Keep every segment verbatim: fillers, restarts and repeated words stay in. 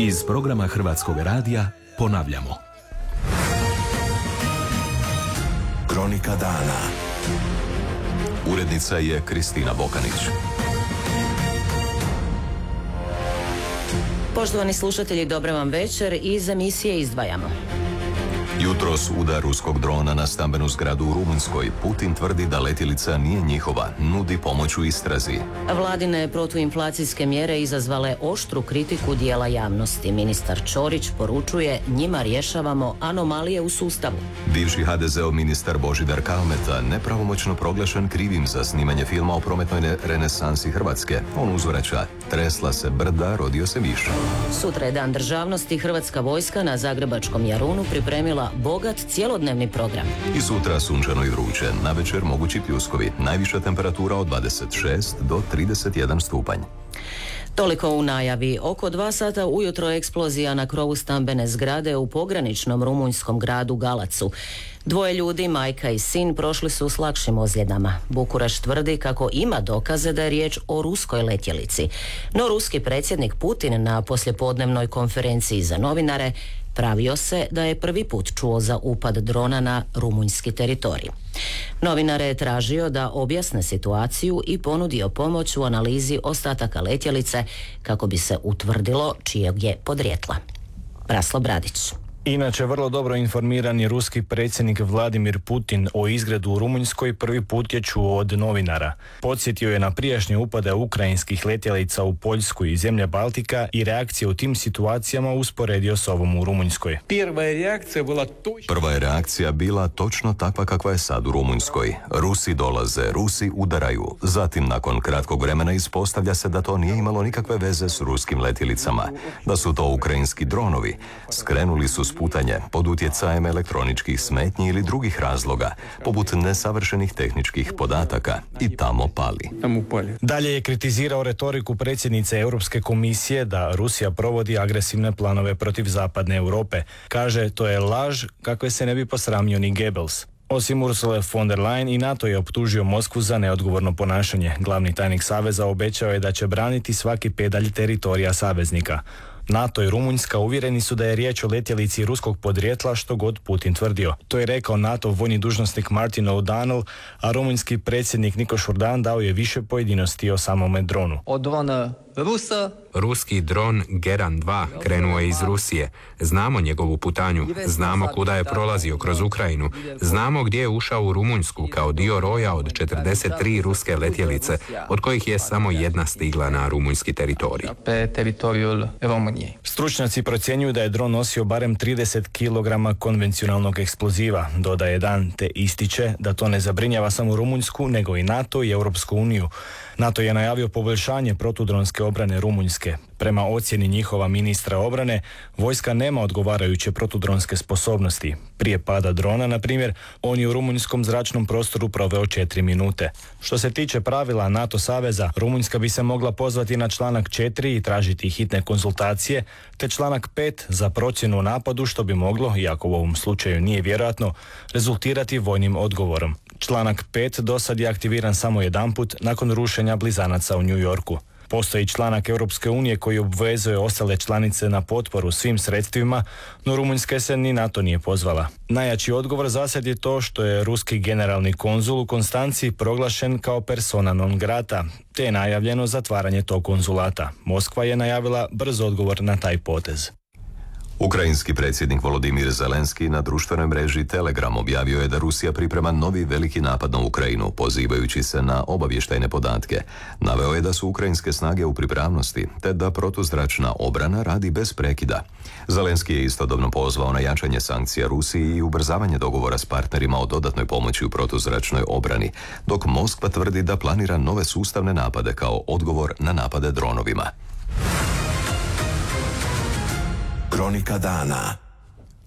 Iz programa Hrvatskog radija ponavljamo. Kronika dana. Urednica je Kristina Bokanić. Poštovani slušatelji, dobra vam večer. Iz emisije izdvajamo. Jutros udar ruskog drona na stambenu zgradu u Rumunjskoj. Putin tvrdi da letjelica nije njihova, nudi pomoć u istrazi. Vladine protuinflacijske mjere izazvale oštru kritiku dijela javnosti. Ministar Ćorić poručuje, njima rješavamo anomalije u sustavu. Bivši ha de zeov ministar Božidar Kalmeta nepravomoćno proglašen krivim za snimanje filma o prometnoj renesansi Hrvatske. On uzvraća, tresla se brda, rodio se miš. Sutra je dan državnosti. Hrvatska vojska na zagrebačkom Jarunu pripremila bogat cjelodnevni program. I sutra sunčano i vruće, navečer mogući pljuskovi, najviša temperatura od dvadeset šest do trideset jedan stupanj. Toliko u najavi. Oko dva sata ujutro eksplozija na krovu stambene zgrade u pograničnom rumunjskom gradu Galacu. Dvoje ljudi, majka i sin, prošli su s lakšim ozljedama. Bukurešt tvrdi kako ima dokaze da je riječ o ruskoj letjelici. No ruski predsjednik Putin na poslijepodnevnoj konferenciji za novinare pravio se da je prvi put čuo za upad drona na rumunjski teritorij. Novinare je tražio da objasne situaciju i ponudio pomoć u analizi ostataka letjelice kako bi se utvrdilo čijeg je podrijetla. Braslo Bradić. Inače, vrlo dobro informirani ruski predsjednik Vladimir Putin o izgredu u Rumunjskoj prvi put je čuo od novinara. Podsjetio je na prijašnje upade ukrajinskih letjelica u Poljsku i zemlje Baltika i reakcije u tim situacijama usporedio s ovom u Rumunjskoj. Prva je reakcija bila točno takva kakva je sad u Rumunjskoj. Rusi dolaze, Rusi udaraju. Zatim, nakon kratkog vremena, ispostavlja se da to nije imalo nikakve veze s ruskim letjelicama. Da su to ukrajinski dronovi. Skrenuli su sputanje pod utjecajem elektroničkih smetnji ili drugih razloga, poput nesavršenih tehničkih podataka, i tamo pali. Dalje je kritizirao retoriku predsjednice Europske komisije da Rusija provodi agresivne planove protiv zapadne Europe. Kaže, to je laž kakve se ne bi posramio ni Goebbels. Osim Ursule von der Leyen, i NATO je optužio Moskvu za neodgovorno ponašanje. Glavni tajnik Saveza obećao je da će braniti svaki pedalj teritorija saveznika. NATO i Rumunjska uvjereni su da je riječ o letjelici ruskog podrijetla, što god Putin tvrdio. To je rekao NATO vojni dužnosnik Martin O'Donnell, a rumunjski predsjednik Niko Šurdan dao je više pojedinosti o samome dronu. Od drona Rusa. Ruski dron Geran dva krenuo je iz Rusije. Znamo njegovu putanju, znamo kuda je prolazio kroz Ukrajinu, znamo gdje je ušao u Rumunjsku kao dio roja od četrdeset tri ruske letjelice, od kojih je samo jedna stigla na rumunjski teritorij. Stručnjaci procjenjuju da je dron nosio barem trideset kilograma konvencionalnog eksploziva, dodaje Dan, te ističe da to ne zabrinjava samo Rumunjsku, nego i NATO i Europsku uniju. NATO je najavio poboljšanje protudronske obrane Rumunjske. Prema ocjeni njihova ministra obrane, vojska nema odgovarajuće protudronske sposobnosti. Prije pada drona, na primjer, on je u rumunjskom zračnom prostoru proveo četiri minute. Što se tiče pravila NATO saveza, Rumunjska bi se mogla pozvati na članak četiri i tražiti hitne konzultacije, te članak pet za procjenu o napadu, što bi moglo, iako u ovom slučaju nije vjerojatno, rezultirati vojnim odgovorom. Članak pet dosad je aktiviran samo jedanput nakon rušenja blizanaca u New Yorku. Postoji članak Europske unije koji obvezuje ostale članice na potporu svim sredstvima, no Rumunjska se ni na to nije pozvala. Najjači odgovor zasad je to što je ruski generalni konzul u Konstanci proglašen kao persona non grata, te je najavljeno zatvaranje tog konzulata. Moskva je najavila brz odgovor na taj potez. Ukrajinski predsjednik Volodimir Zelenski na društvenoj mreži Telegram objavio je da Rusija priprema novi veliki napad na Ukrajinu, pozivajući se na obavještajne podatke. Naveo je da su ukrajinske snage u pripravnosti, te da protuzračna obrana radi bez prekida. Zelenski je istodobno pozvao na jačanje sankcija Rusiji i ubrzavanje dogovora s partnerima o dodatnoj pomoći u protuzračnoj obrani, dok Moskva tvrdi da planira nove sustavne napade kao odgovor na napade dronovima. Kronika dana.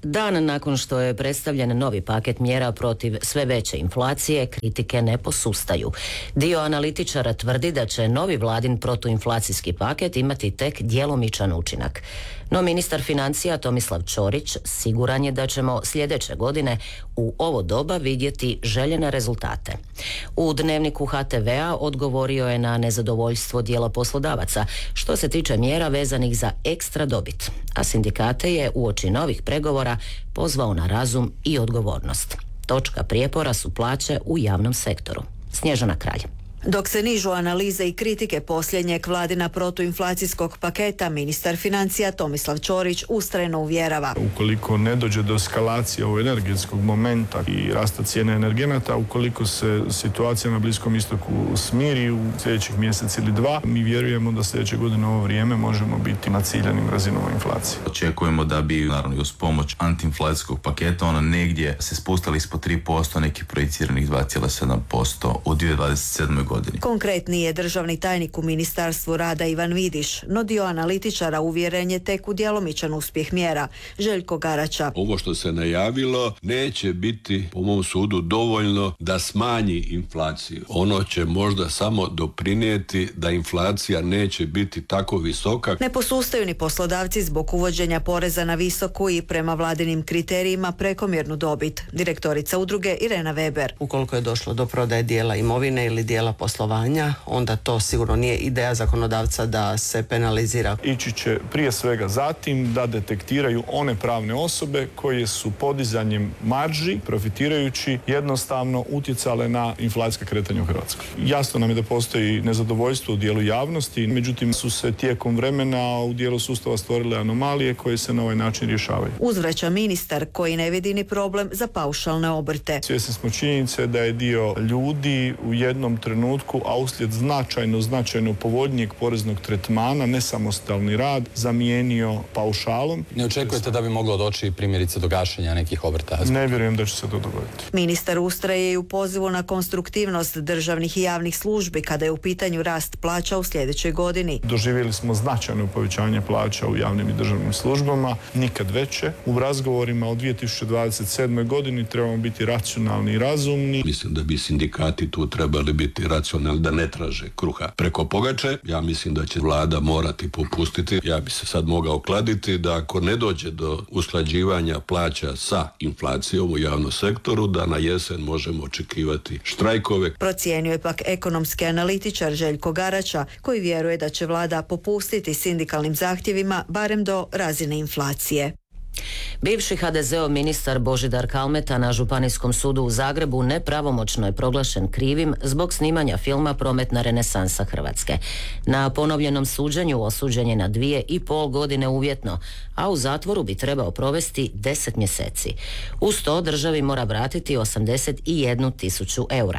Dan nakon što je predstavljen novi paket mjera protiv sve veće inflacije, kritike ne posustaju. Dio analitičara tvrdi da će novi vladin protuinflacijski paket imati tek djelomičan učinak. No ministar financija Tomislav Ćorić siguran je da ćemo sljedeće godine u ovo doba vidjeti željene rezultate. U dnevniku ha te vea odgovorio je na nezadovoljstvo dijela poslodavaca što se tiče mjera vezanih za ekstra dobit, a sindikate je uoči novih pregovora pozvao na razum i odgovornost. Točka prijepora su plaće u javnom sektoru. Snježana Kralj. Dok se nižu analize i kritike posljednjeg vladina protuinflacijskog paketa, ministar financija Tomislav Ćorić ustrajno uvjerava. Ukoliko ne dođe do eskalacije ovog energetskog momenta i rasta cijene energenata, ukoliko se situacija na Bliskom istoku smiri u sljedećih mjesec ili dva, mi vjerujemo da sljedeće godine u ovo vrijeme možemo biti na ciljanim razinama inflacije. Očekujemo da bi, naravno, uz pomoć antiinflacijskog paketa ona negdje se spustila ispod tri posto, nekih projiciranih dva zarez sedam posto u dvije tisuće dvadeset sedmoj godini. Konkretni je državni tajnik u Ministarstvu rada Ivan Vidiš, no dio analitičara uvjeren je tek u djelomičan uspjeh mjera. Željko Garača. Ovo što se najavilo neće biti, po mom sudu, dovoljno da smanji inflaciju. Ono će možda samo doprinijeti da inflacija neće biti tako visoka. Ne posustaju ni poslodavci zbog uvođenja poreza na visoku i prema vladinim kriterijima prekomjernu dobit. Direktorica udruge Irena Weber. Ukoliko je došlo do prodaje dijela imovine ili dijela poslovanja, onda to sigurno nije ideja zakonodavca da se penalizira. Ići će prije svega zatim da detektiraju one pravne osobe koje su podizanjem marži, profitirajući, jednostavno utjecale na inflacijska kretanja u Hrvatskoj. Jasno nam je da postoji nezadovoljstvo u dijelu javnosti, međutim su se tijekom vremena u dijelu sustava stvorile anomalije koje se na ovaj način rješavaju. Uzvraća ministar koji ne vidi ni problem za paušalne obrte. Svjesni smo činjenice da je dio ljudi u jednom trenutku, a uslijed značajno, značajno povoljnijeg poreznog tretmana, nesamostalni rad, zamijenio paušalom. Ne očekujete da bi moglo doći primjerice do gašenja nekih obrta? Ne vjerujem da će se to dogoditi. Ministar ustraje i u pozivu na konstruktivnost državnih i javnih službi kada je u pitanju rast plaća u sljedećoj godini. Doživjeli smo značajno povećanje plaća u javnim i državnim službama, nikad veće. U razgovorima o dvije tisuće dvadeset sedmoj godini trebamo biti racionalni i razumni. Mislim da bi sindikati tu trebali biti racionalni, da ne traže kruha preko pogače. Ja mislim da će vlada morati popustiti. Ja bi se sad mogao kladiti da ako ne dođe do usklađivanja plaća sa inflacijom u javnom sektoru, da na jesen možemo očekivati štrajkove. Procijenio je pak ekonomski analitičar Željko Garača, koji vjeruje da će vlada popustiti sindikalnim zahtjevima barem do razine inflacije. Bivši ha de zeov ministar Božidar Kalmeta na Županijskom sudu u Zagrebu nepravomoćno je proglašen krivim zbog snimanja filma Prometna renesansa Hrvatske. Na ponovljenom suđenju osuđen je na dvije i pol godine uvjetno, a u zatvoru bi trebao provesti deset mjeseci. Uz to državi mora vratiti osamdeset jednu tisuću eura.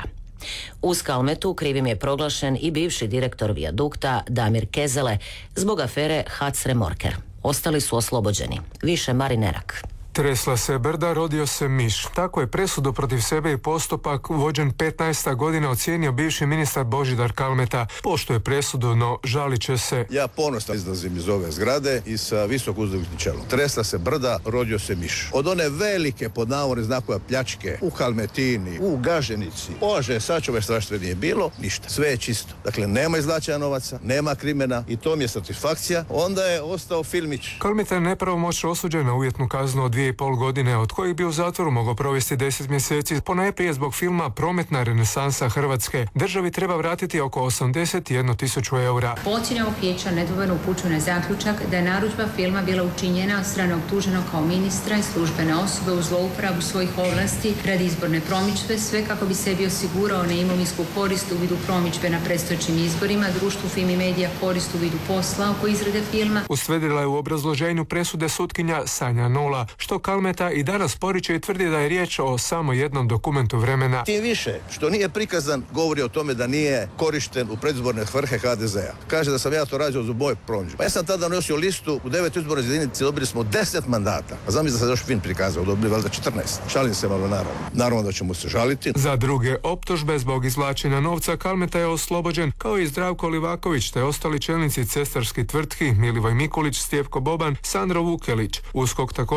Uz Kalmetu krivim je proglašen i bivši direktor Vijadukta Damir Kezele zbog afere Hac Remorker. Ostali su oslobođeni. Više Marin Erak. Tresla se brda, rodio se miš. Tako je presudu protiv sebe i postupak vođen petnaesta godina ocijenio bivši ministar Božidar Kalmeta. Poštuje presudu, no žalit će se. Ja ponosno izlazim iz ove zgrade i sa visoko uzdignutim čelom. Tresla se brda, rodio se miš. Od one velike, pod navodne znakove, pljačke u Kalmetini, u Gaženici, Bože, sačuvaj strašno nije bilo, ništa. Sve je čisto. Dakle, nema izvlačenja novaca, nema krimena i to mi je satisfakcija. Onda je ostao filmić. Kalmeta je nepravomoćno osuđen na uvjetnu kaznu od dvije i pol godine, od kojih bi u zatvoru mogao provesti deset mjeseci, ponajprije zbog filma Prometna renesansa Hrvatske. Državi treba vratiti oko osamdeset jednu tisuću eura. Po ocjeni ovog vijeća nedvojbeno upućuje na zaključak da je narudžba filma bila učinjena od strane optuženog kao ministra i službene osobe u zlouporabu svojih ovlasti radi izborne promidžbe, sve kako bi sebi osigurao neimovinsku korist u vidu promidžbe na predstojećim izborima, društvu Film i Medija korist u vidu posla oko izrade filma. Ustvrdila je u obrazloženju presude sutkinja Sanja Nola, što Kalmeta i danas poriče i tvrdi da je riječ o samo jednom dokumentu vremena. Tim više što nije prikazan govori o tome da nije korišten u predizborne svrhe ha de zea. Kaže da sam ja to radio za boj promidžbe. Pa ja sam tada nosio listu u devet izbornoj jedinici, dobili smo deset mandata. A zamisli da sam još film prikazao, dobili valjda četrnaest. Šalim se malo, naravno. Naravno da ćemo se žaliti. Za druge optužbe zbog izvlačenja novca Kalmeta je oslobođen, kao i Zdravko Livaković te ostali čelnici cestarskih tvrtki Milivoj Mikulić, Stjepko Boban, Sandro Vukelić. USKOK također najavio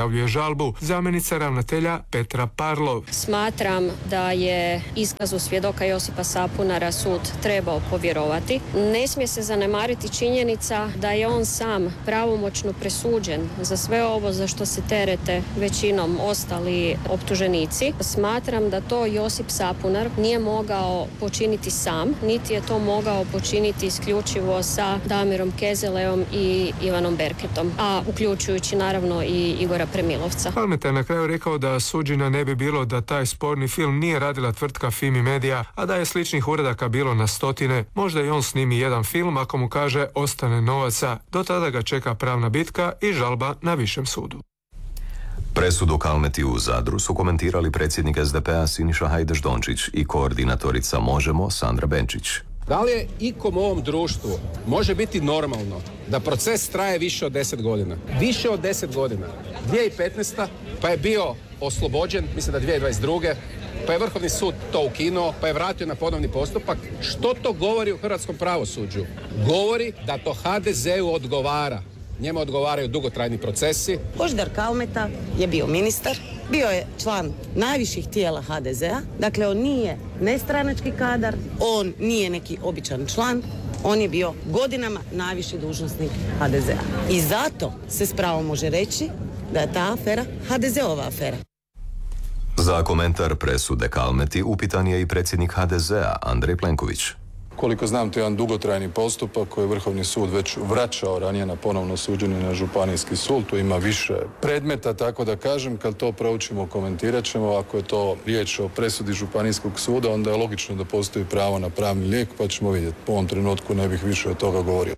najavljuje žalbu. Zamjenica ravnatelja Petra Parlov. Smatram da je iskazu svjedoka Josipa Sapunara sud trebao povjerovati. Ne smije se zanemariti činjenica da je on sam pravomoćno presuđen za sve ovo za što se terete većinom ostali optuženici. Smatram da to Josip Sapunar nije mogao počiniti sam, niti je to mogao počiniti isključivo sa Damirom Kezeleom i Ivanom Berketom, a uključujući naravno i Igora Premilovca. Kalmeta je na kraju rekao da suđenja ne bi bilo da taj sporni film nije radila tvrtka Fimi Media, a da je sličnih uradaka bilo na stotine. Možda i on snimi jedan film ako mu kaže ostane novaca. Do tada ga čeka pravna bitka i žalba na višem sudu. Presudu Kalmeti u Zadru su komentirali predsjednik es de pe a Siniša Hajdaš-Dončić i koordinatorica Možemo Sandra Benčić. Da li je ikom u ovom društvu može biti normalno da proces traje više od deset godina? Više od deset godina. dvije tisuće petnaeste. pa je bio oslobođen, mislim da dvije tisuće dvadeset druge. pa je Vrhovni sud to ukinuo, pa je vratio na ponovni postupak. Što to govori u hrvatskom pravosuđu? Govori da to ha de zeu odgovara. Njemu odgovaraju dugotrajni procesi. Božidar Kalmeta je bio ministar, bio je član najviših tijela ha de zea, dakle on nije nestranački kadar, on nije neki običan član, on je bio godinama najviši dužnosnik ha de zea. I zato se s pravom može reći da je ta afera ha de zeova afera. Za komentar presude Kalmeti upitan je i predsjednik ha de zea Andrej Plenković. Koliko znam, to je jedan dugotrajni postupak koji je Vrhovni sud već vraćao ranije na ponovno suđenje na Županijski sud. Tu ima više predmeta, tako da kažem, kad to proučimo, komentirat ćemo. Ako je to riječ o presudi Županijskog suda, onda je logično da postoji pravo na pravni lijek, pa ćemo vidjeti. Po ovom trenutku ne bih više od toga govorio.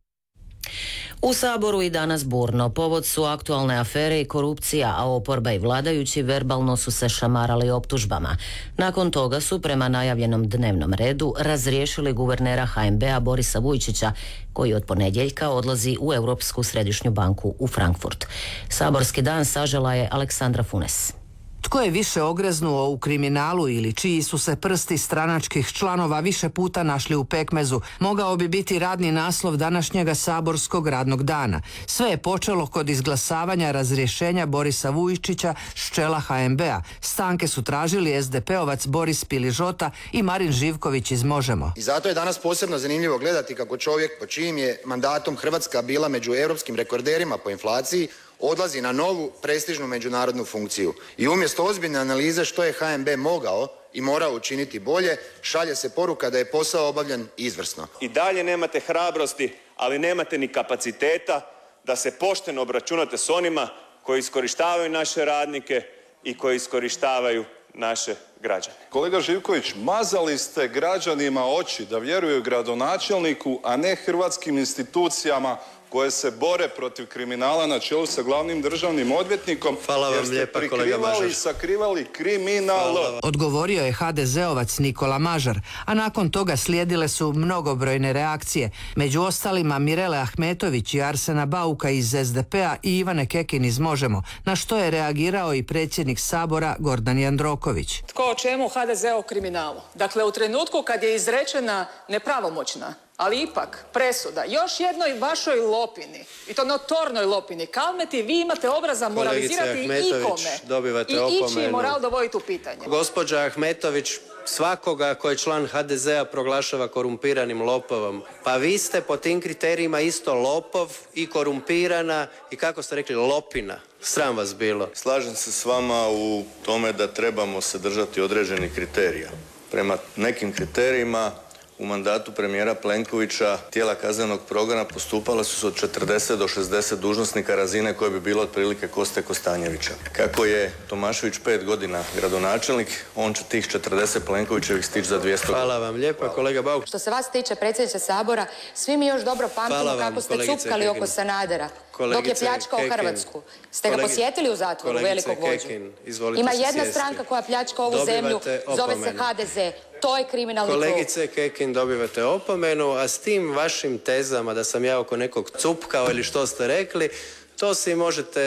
U Saboru i danas burno. Povod su aktualne afere i korupcija, a oporba i vladajući verbalno su se šamarali optužbama. Nakon toga su, prema najavljenom dnevnom redu, razriješili guvernera ha en be a Borisa Vujčića, koji od ponedjeljka odlazi u Europsku središnju banku u Frankfurt. Saborski dan sažela je Aleksandra Funes. Tko je više ogreznuo u kriminalu ili čiji su se prsti stranačkih članova više puta našli u pekmezu, mogao bi biti radni naslov današnjega saborskog radnog dana. Sve je počelo kod izglasavanja razrješenja Borisa Vujčića s čela ha en be a. Stanke su tražili es de pe ovac Boris Piližota i Marin Živković iz Možemo. I zato je danas posebno zanimljivo gledati kako čovjek po čijim je mandatom Hrvatska bila među europskim rekorderima po inflaciji odlazi na novu prestižnu međunarodnu funkciju. I umjesto ozbiljne analize što je ha en be mogao i morao učiniti bolje, šalje se poruka da je posao obavljen izvrsno. I dalje nemate hrabrosti, ali nemate ni kapaciteta da se pošteno obračunate s onima koji iskorištavaju naše radnike i koji iskorištavaju naše građane. Kolega Živković, mazali ste građanima oči da vjeruju gradonačelniku, a ne hrvatskim institucijama koje se bore protiv kriminala na čelu sa glavnim državnim odvjetnikom. Hvala vam lijepa, kolega Mažar. I sakrivali kriminal. Odgovorio je ha de zeovac Nikola Mažar, a nakon toga slijedile su mnogobrojne reakcije. Među ostalima Mirele Ahmetović i Arsena Bauka iz es de pe a i Ivane Kekin iz Možemo, na što je reagirao i predsjednik Sabora Gordan Jandroković. Tko o čemu ha de ze o kriminalu? Dakle, u trenutku kad je izrečena nepravomoćna, ali ipak presuda još jednoj vašoj lopini, i to notornoj lopini, Kalmeti, vi imate obraza moralizirati ikome dobivate i opomenu. ići moral dovoditi u pitanje. Gospođa Ahmetović svakoga ko je član ha de zea proglašava korumpiranim lopovom. Pa vi ste po tim kriterijima isto lopov i korumpirana i, kako ste rekli, lopina. Sram vas bilo. Slažem se s vama u tome da trebamo se držati određenih kriterija. Prema nekim kriterijima u mandatu premijera Plenkovića tijela kaznenog progona postupala su se od četrdeset do šezdeset dužnosnika razine koje bi bilo otprilike Koste Kostanjevića. Kako je Tomašević pet godina gradonačelnik, on će tih četrdeset Plenkovićevih stići za dvjesto. Hvala vam lijepa, kolega Bauk. Što se vas tiče, predsjedniče Sabora, svi mi još dobro pamtimo kako ste cupkali oko Sanadera dok je pljačkao Hrvatsku. Ste ga posjetili u zatvoru, velikog vođu? Ima jedna stranka koja pljačka ovu zemlju, zove se ha de ze. To je kriminalni krug. Kolegice Kekin, dobivate opomenu, a s tim vašim tezama da sam ja oko nekog cupkao ili što ste rekli, to si možete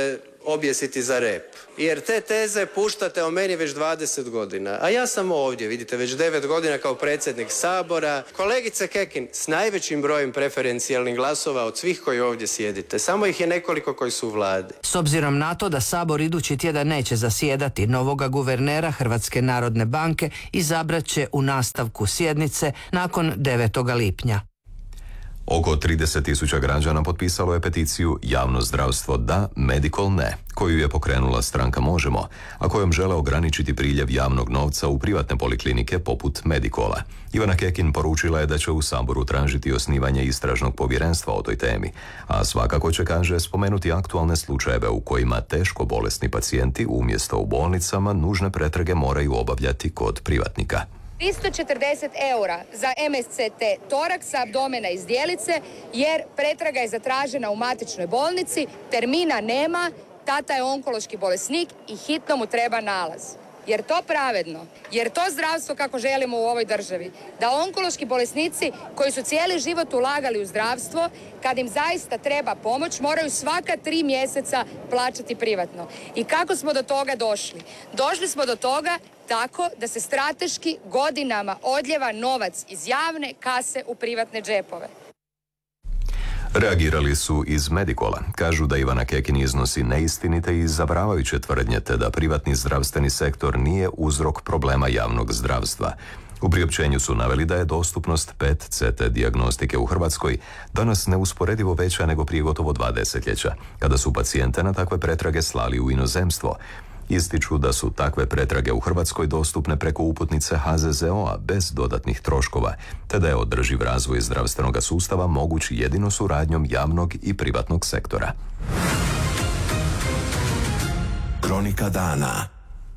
objesiti za rep. Jer te teze puštate o meni već dvadeset godina. A ja sam ovdje, vidite, već devet godina kao predsjednik Sabora. Kolegice Kekin, s najvećim brojem preferencijalnih glasova od svih koji ovdje sjedite. Samo ih je nekoliko koji su u vladi. S obzirom na to da Sabor idući tjedan neće zasjedati, novoga guvernera Hrvatske narodne banke izabrat će u nastavku sjednice nakon devetog lipnja. Oko trideset tisuća građana potpisalo je peticiju Javno zdravstvo da, Medical ne, koju je pokrenula stranka Možemo, a kojom žele ograničiti priljev javnog novca u privatne poliklinike poput Medicola. Ivana Kekin poručila je da će u Saboru tražiti osnivanje istražnog povjerenstva o toj temi, a svakako će, kaže, spomenuti aktualne slučajeve u kojima teško bolesni pacijenti umjesto u bolnicama nužne pretrage moraju obavljati kod privatnika. tristo četrdeset eura za M S C T toraksa, abdomena i zdjelice, jer pretraga je zatražena u matičnoj bolnici, termina nema, tata je onkološki bolesnik i hitno mu treba nalaz. Jer to pravedno? Jer to zdravstvo kako želimo u ovoj državi? Da onkološki bolesnici koji su cijeli život ulagali u zdravstvo, kad im zaista treba pomoć, moraju svaka tri mjeseca plaćati privatno. I kako smo do toga došli? Došli smo do toga tako da se strateški godinama odljeva novac iz javne kase u privatne džepove. Reagirali su iz Medicola. Kažu da Ivana Kekin iznosi neistinite i zavaravajuće tvrdnje te da privatni zdravstveni sektor nije uzrok problema javnog zdravstva. U priopćenju su naveli da je dostupnost P E T C T dijagnostike u Hrvatskoj danas neusporedivo veća nego prije gotovo dva desetljeća, kada su pacijente na takve pretrage slali u inozemstvo. Ističu da su takve pretrage u Hrvatskoj dostupne preko uputnice H Z Z O-a bez dodatnih troškova, te da je održiv razvoj zdravstvenog sustava moguć jedino suradnjom javnog i privatnog sektora. Kronika dana.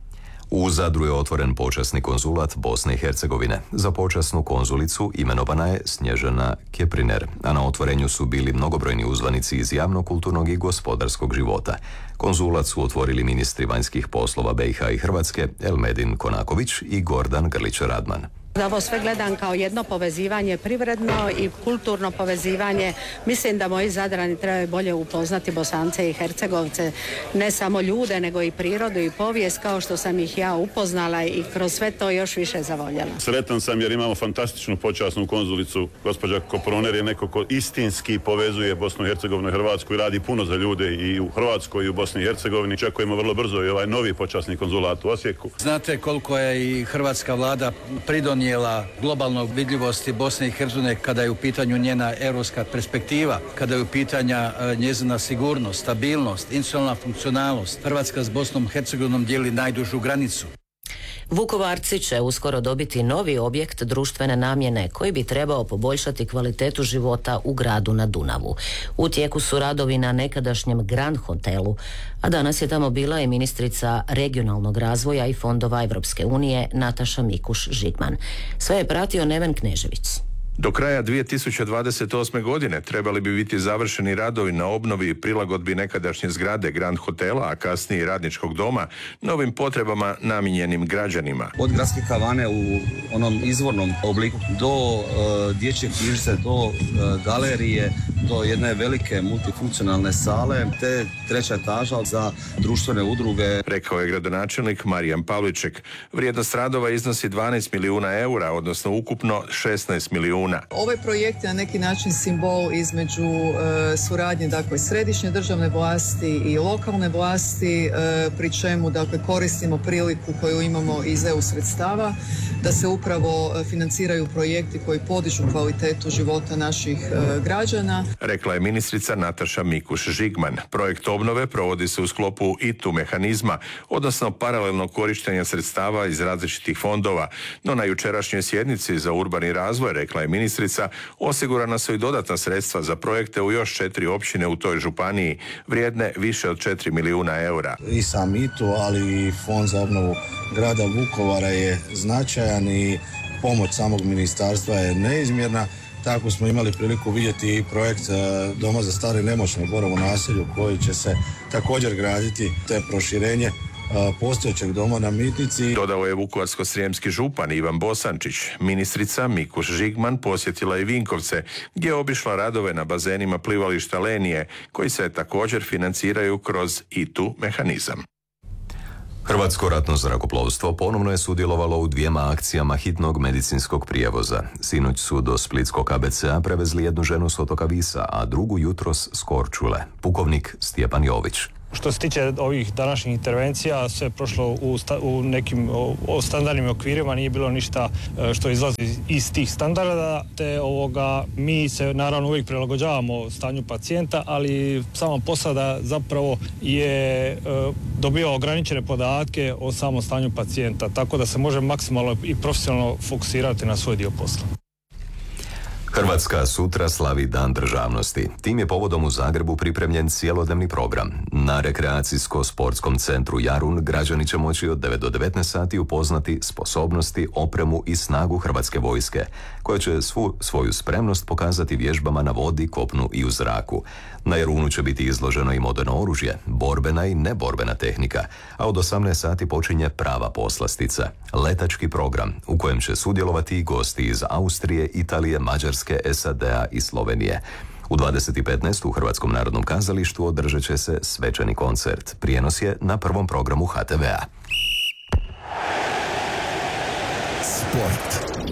U Zadru je otvoren počasni konzulat Bosne i Hercegovine. Za počasnu konzulicu imenovana je Snježana Kepriner, a na otvorenju su bili mnogobrojni uzvanici iz javnog, kulturnog i gospodarskog života. Konzulat su otvorili ministri vanjskih poslova B i H i Hrvatske Elmedin Konaković i Gordan Grlić-Radman. Ovo sve gledam kao jedno povezivanje privredno i kulturno povezivanje. Mislim da moji Zadrani trebaju bolje upoznati Bosance i Hercegovce, ne samo ljude, nego i prirodu i povijest, kao što sam ih ja upoznala i kroz sve to još više zavoljela. Sretan sam jer imamo fantastičnu počasnu konzulicu. Gospođa Koproner je neko ko istinski povezuje Bosnu i Hercegovinu i Hrvatsku i radi puno za ljude i u Hrvatskoj i u Bosni i Hercegovini. Čekujemo vrlo brzo i ovaj novi počasni konzulat u Osijeku. Znate koliko je i hrvatska vlada pridonijela globalnog vidljivosti Bosne i Hercegovine kada je u pitanju njena europska perspektiva, kada je u pitanja njezina sigurnost, stabilnost, institucionalna funkcionalnost. Hrvatska s Bosnom i Hercegovinom dijeli najdužu granicu. Vukovarci će uskoro dobiti novi objekt društvene namjene koji bi trebao poboljšati kvalitetu života u gradu na Dunavu. U tijeku su radovi na nekadašnjem Grand hotelu, a danas je tamo bila i ministrica regionalnog razvoja i fondova Europske unije Nataša Mikuš-Žigman. Sve je pratio Neven Knežević. Do kraja dvije tisuće dvadeset osme. godine trebali bi biti završeni radovi na obnovi i prilagodbi nekadašnje zgrade Grand hotela, a kasnije Radničkog doma, novim potrebama namijenjenim građanima. Od gradske kavane u onom izvornom obliku do uh, dječje knjižnice, do uh, galerije, do jedne velike multifunkcionalne sale, te treća etaža za društvene udruge. Rekao je gradonačelnik Marijan Pavliček. Vrijednost radova iznosi dvanaest milijuna eura, odnosno ukupno šesnaest milijuna. Ovaj projekt je na neki način simbol između e, suradnje dakle središnje državne vlasti i lokalne vlasti, e, pri čemu dakle koristimo priliku koju imamo iz E U sredstava da se upravo financiraju projekti koji podižu kvalitetu života naših e, građana. Rekla je ministrica Nataša Mikuš-Žigman. Projekt obnove provodi se u sklopu I T U mehanizma, odnosno paralelnog korištenja sredstava iz različitih fondova, no na jučerašnjoj sjednici za urbani razvoj, rekla je ministrica, osigurana su i dodatna sredstva za projekte u još četiri općine u toj županiji, vrijedne više od četiri milijuna eura. I sam I T U, ali i Fond za obnovu grada Vukovara je značajan i pomoć samog ministarstva je neizmjerna. Tako smo imali priliku vidjeti i projekt Doma za stare i nemoćne u Borovu naselju koji će se također graditi, te proširenje postojećeg doma na Mitnici. Dodao je vukovarsko-srijemski župan Ivan Bosančić. Ministrica Mikuš Žigman posjetila i Vinkovce, gdje je obišla radove na bazenima plivališta Lenije, koji se također financiraju kroz I T U mehanizam. Hrvatsko ratno zrakoplovstvo ponovno je sudjelovalo u dvijema akcijama hitnog medicinskog prijevoza. Sinoć su do splitskog K B C-a prevezli jednu ženu s otoka Visa, a drugu jutros s Korčule. Pukovnik Stjepan Jović. Što se tiče ovih današnjih intervencija, sve je prošlo u, sta, u nekim o, o standardnim okvirima, nije bilo ništa što izlazi iz tih standarda, te ovoga, mi se naravno uvijek prilagođavamo stanju pacijenta, ali sama posada zapravo je e, dobio ograničene podatke o samom stanju pacijenta, tako da se može maksimalno i profesionalno fokusirati na svoj dio posla. Hrvatska sutra slavi Dan državnosti. Tim je povodom u Zagrebu pripremljen cijelodnevni program. Na rekreacijsko-sportskom centru Jarun građani će moći od devet do devetnaest sati upoznati sposobnosti, opremu i snagu Hrvatske vojske, koja će svu svoju spremnost pokazati vježbama na vodi, kopnu i u zraku. Na Jarunu će biti izloženo i moderno oružje, borbena i neborbena tehnika, a od osamnaest sati počinje prava poslastica, letački program u kojem će sudjelovati i gosti iz Austrije, Italije, Mađarske, S A D-a i Slovenije. U dvadeset i petnaest u Hrvatskom narodnom kazalištu održat će se svečani koncert. Prijenos je na prvom programu H T V-a. Sport.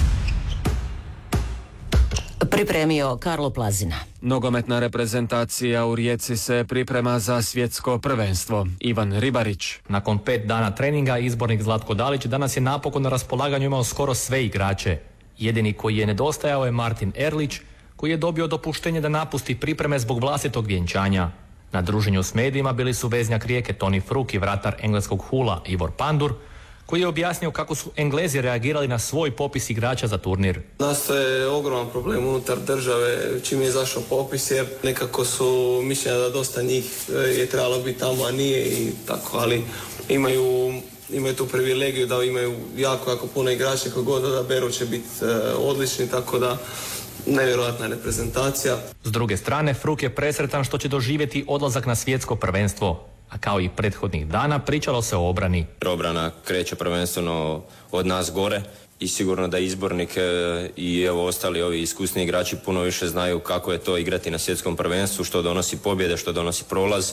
Pripremio Karlo Plazina. Nogometna reprezentacija u Rijeci se priprema za svjetsko prvenstvo. Ivan Ribarić. Nakon pet dana treninga izbornik Zlatko Dalić danas je napokon na raspolaganju imao skoro sve igrače. Jedini koji je nedostajao je Martin Erlić, koji je dobio dopuštenje da napusti pripreme zbog vlastitog vjenčanja. Na druženju s medijima bili su veznjak Rijeke Toni Fruk i vratar engleskog Hula Ivor Pandur, koji je objasnio kako su Englezi reagirali na svoj popis igrača za turnir. Nastaje ogroman problem unutar države čim je izašao popis, jer nekako su mišljenja da dosta njih je trebalo biti tamo, a nije i tako, ali imaju, imaju tu privilegiju da imaju jako, jako puno igrača, koji god odaberu će biti odlični, tako da nevjerojatna reprezentacija. S druge strane, Fruk je presretan što će doživjeti odlazak na svjetsko prvenstvo. A kao i prethodnih dana pričalo se o obrani. Obrana kreće prvenstveno od nas gore i sigurno da izbornik i evo ostali ovi iskusni igrači puno više znaju kako je to igrati na svjetskom prvenstvu, što donosi pobjede, što donosi prolaz.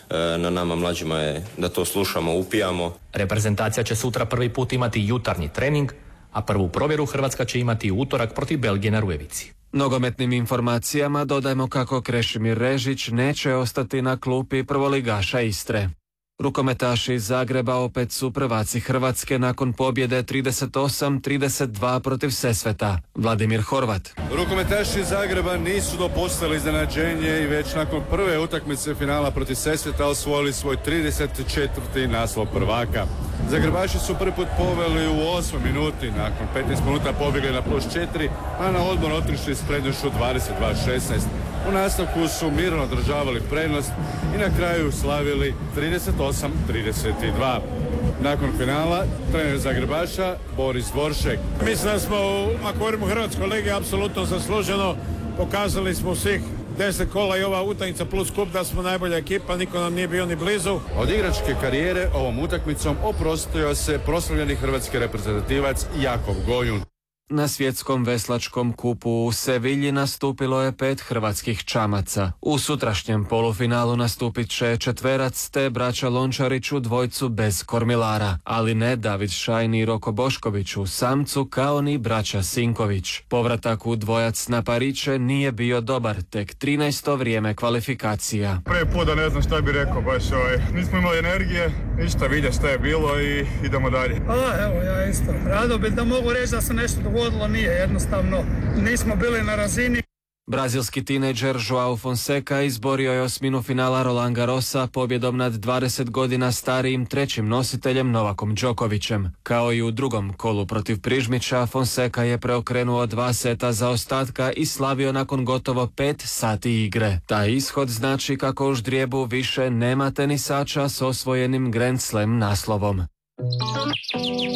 Na nama mlađima je da to slušamo, upijamo. Reprezentacija će sutra prvi put imati jutarnji trening, a prvu provjeru Hrvatska će imati u utorak protiv Belgije na Rujevici. Nogometnim informacijama dodajmo kako Krešimir Režić neće ostati na klupi prvoligaša Istre. Rukometaši iz Zagreba opet su prvaci Hrvatske nakon pobjede trideset osam trideset dva protiv Sesveta. Vladimir Horvat. Rukometaši iz Zagreba nisu dopustili iznenađenje i već nakon prve utakmice finala protiv Sesveta osvojili svoj trideset četvrti naslov prvaka. Zagrebaši su prvi put poveli u osmoj minuti, nakon petnaest minuta pobjegli na plus četiri, a na odmor otišli s prednošću dvadeset dva šesnaest. U nastavku su mirno održavali prednost i na kraju slavili trideset osam trideset dva. Nakon finala, trener Zagrebaša Boris Dvoršek. Mislim da smo u akvariumu Hrvatskoj ligi apsolutno zasluženo. Pokazali smo svih deset kola i ova utakmica plus kup da smo najbolja ekipa, niko nam nije bio ni blizu. Od igračke karijere ovom utakmicom oprostio se proslavljeni hrvatski reprezentativac Jakov Gojun. Na svjetskom veslačkom kupu u Sevilji nastupilo je pet hrvatskih čamaca. U sutrašnjem polufinalu nastupit će četverac te braća Lončarić u dvojcu bez kormilara, ali ne David Šajn i Roko Bošković u samcu kao ni braća Sinković. Povratak u dvojac na pariće nije bio dobar, tek trinaesto vrijeme kvalifikacija. Prvi put da ne znam šta bi rekao, baš ovaj, nismo imali energije, ništa, vidje šta je bilo i idemo dalje. Pa da, evo ja isto. Rado bi da mogu reći da se nešto dogodilo. Vodilo nije, jednostavno nismo bili na razini. Brazilski tinejdžer Joao Fonseca izborio je osminu finala Roland Garrosa pobjedom nad dvadeset godina starijim trećim nositeljem Novakom Đokovićem. Kao i u drugom kolu protiv Prižmića, Fonseca je preokrenuo dva seta za ostatka i slavio nakon gotovo pet sati igre. Taj ishod znači kako u ždrijebu više nema tenisača s osvojenim Grand Slam naslovom.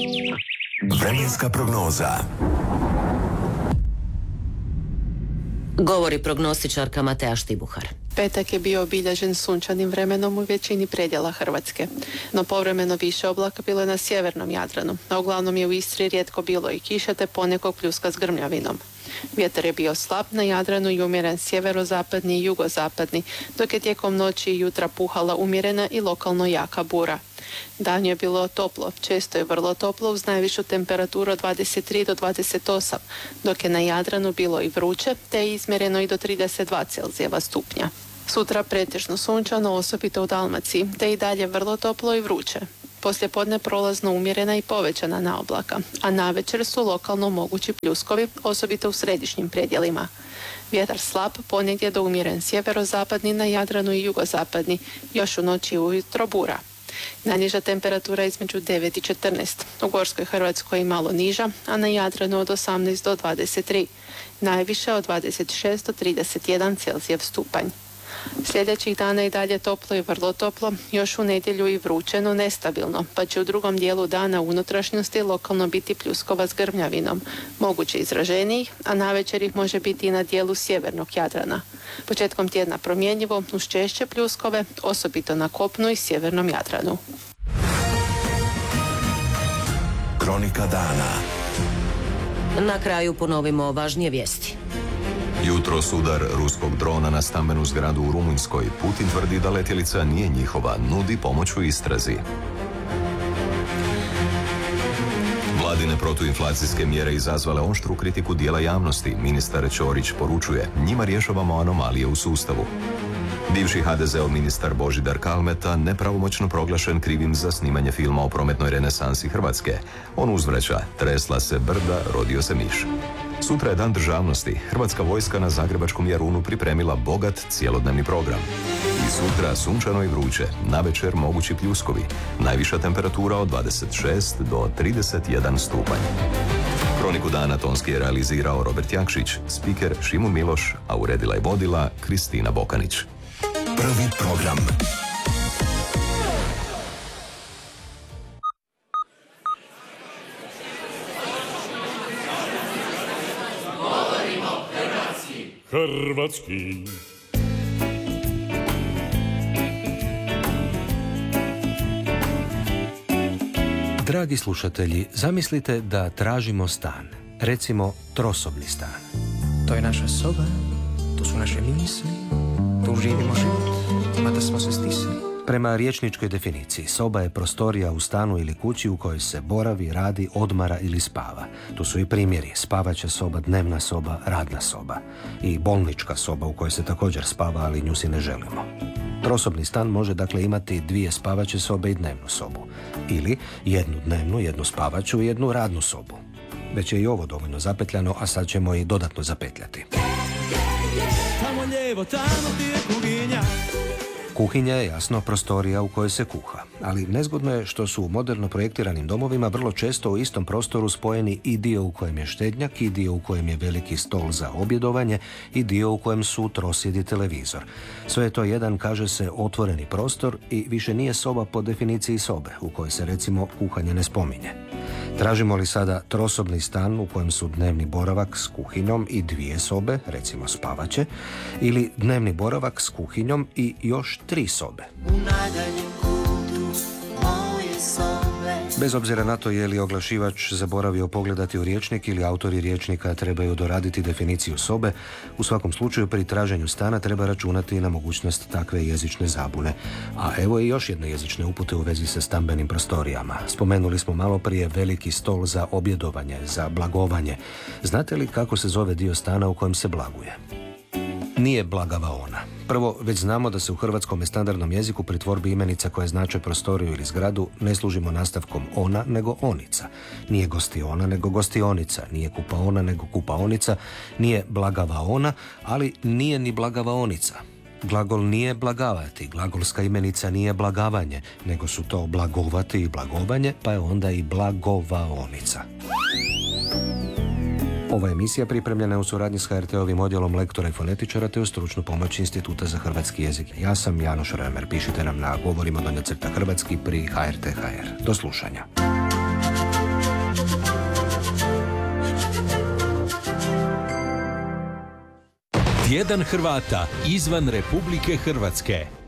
Vremenska prognoza. Govori prognostičarka Matea Štibuhar. Petak je bio obilježen sunčanim vremenom u većini predjela Hrvatske, no povremeno više oblaka bilo je na sjevernom Jadranu, a uglavnom je u Istri rijetko bilo i kiše te ponekog pljuska s grmljavinom. Vjetar je bio slab na Jadranu i umjeren sjeverozapadni i jugozapadni, dok je tijekom noći i jutra puhala umjerena i lokalno jaka bura. Dan je bilo toplo, često je vrlo toplo uz najvišu temperaturu od dvadeset tri do dvadeset osam, dok je na Jadranu bilo i vruće te je izmjereno i do trideset dva Celzijeva stupnja. Sutra pretežno sunčano, osobito u Dalmaciji, te i dalje vrlo toplo i vruće. Poslijepodne prolazno umjerena i povećana naoblaka, a navečer su lokalno mogući pljuskovi, osobito u središnjim predjelima. Vjetar slab, ponegdje do umjeren sjeverozapadni na Jadranu i jugozapadni, još u noći i ujutro bura. Najniža temperatura između devet i četrnaest, u Gorskoj Hrvatskoj i malo niža, a na Jadranu od osamnaest do dvadeset tri, najviše od dvadeset šest do trideset jedan Celzijev stupanj. Sljedećih dana i dalje toplo i vrlo toplo, još u nedjelju i vruće, no nestabilno, pa će u drugom dijelu dana u unutrašnjosti lokalno biti pljuskova s grmljavinom, moguće izraženijih, a navečer ih može biti i na dijelu sjevernog Jadrana. Početkom tjedna promjenjivo, uz češće pljuskove, osobito na kopnu i sjevernom Jadranu. Kronika dana. Na kraju ponovimo važnije vijesti. Jutros udar ruskog drona na stambenu zgradu u Rumunjskoj. Putin tvrdi da letjelica nije njihova, nudi pomoć u istrazi. Vladine protuinflacijske mjere izazvale oštru kritiku dijela javnosti. Ministar Ćorić poručuje, njima rješavamo anomalije u sustavu. Bivši ha de zeov ministar Božidar Kalmeta nepravomoćno proglašen krivim za snimanje filma o prometnoj renesansi Hrvatske. On uzvraća, tresla se brda, rodio se miš. Sutra je dan državnosti. Hrvatska vojska na zagrebačkom Jarunu pripremila bogat cjelodnevni program. I sutra sunčano i vruće, navečer mogući pljuskovi. Najviša temperatura od dvadeset šest do trideset jedan stupanj. Kroniku dana tonski je realizirao Robert Jakšić, spiker Šimun Miloš, a uredila i vodila Kristina Bokanić. Prvi program. Hrvatski. Dragi slušatelji, zamislite da tražimo stan, recimo trosobni stan. To je naša soba, to su naše misli, tu živimo život, mada smo se stisali. Prema rječničkoj definiciji, soba je prostorija u stanu ili kući u kojoj se boravi, radi, odmara ili spava. Tu su i primjeri, spavaća soba, dnevna soba, radna soba. I bolnička soba u kojoj se također spava, ali nju si ne želimo. Trosobni stan može dakle imati dvije spavaće sobe i dnevnu sobu. Ili jednu dnevnu, jednu spavaću i jednu radnu sobu. Već je i ovo dovoljno zapetljano, a sad ćemo i dodatno zapetljati. Tamo lijevo, tamo ti je kuhinja. Kuhinja je jasno prostorija u kojoj se kuha, ali nezgodno je što su u moderno projektiranim domovima vrlo često u istom prostoru spojeni i dio u kojem je štednjak, i dio u kojem je veliki stol za objedovanje, i dio u kojem su trosjed i televizor. Sve je to jedan, kaže se, otvoreni prostor i više nije soba po definiciji sobe, u kojoj se recimo kuhanje ne spominje. Tražimo li sada trosobni stan u kojem su dnevni boravak s kuhinjom i dvije sobe, recimo spavaće, ili dnevni boravak s kuhinjom i još tri sobe? U najdaljem kutu moje sobe. Bez obzira na to je li oglašivač zaboravio pogledati u rječnik ili autori rječnika trebaju doraditi definiciju sobe, u svakom slučaju pri traženju stana treba računati na mogućnost takve jezične zabune. A evo i još jedne jezične upute u vezi sa stambenim prostorijama. Spomenuli smo malo prije veliki stol za objedovanje, za blagovanje. Znate li kako se zove dio stana u kojem se blaguje? Nije blagavaona. Prvo, već znamo da se u hrvatskom standardnom jeziku pri tvorbi imenica koje znače prostoriju ili zgradu ne služimo nastavkom ona, nego onica. Nije gostiona, nego gostionika. Nije kupaona, nego kupaonica. Nije blagavaona, ali nije ni blagavaonica. Glagol nije blagavati, glagolska imenica nije blagavanje, nego su to blagovati i blagovanje, pa je onda i blagovaonica. Ova emisija pripremljena je u suradnji s ha er te ovim odjelom lektora i fonetičara te u stručnu pomoć Instituta za hrvatski jezik. Ja sam Janoš Römer. Pišite nam na govorimo donja crta hrvatski pri ha er te ha er. Do slušanja. Tjedan Hrvata izvan Republike Hrvatske.